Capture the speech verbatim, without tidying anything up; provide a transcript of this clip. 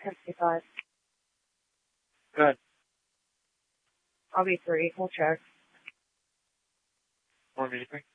ten fifty-five. Good. I'll be three. We'll check. Want me to think?